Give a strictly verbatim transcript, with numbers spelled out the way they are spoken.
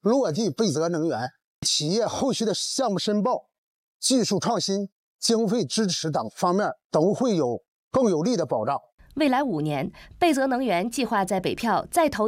落地贝泽能源，企业后续的项目申报、技术创新、经费支持等方面都会有更有力的保障。 未来五年，贝泽能源计划在北票再投